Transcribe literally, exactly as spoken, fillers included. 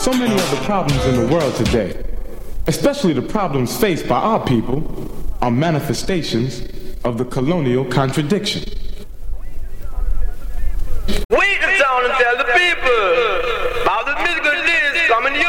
So many of the problems in the world today, especially the problems faced by our people, are manifestations of the colonial contradiction. Wait the sound and tell the people about the musical days coming.